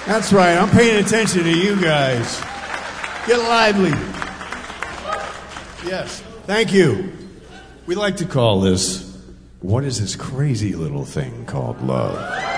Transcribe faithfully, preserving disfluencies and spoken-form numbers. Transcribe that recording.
That's right. I'm paying attention to you guys. Get lively. Yes. Thank you. We like to call this, what is this crazy little thing called love?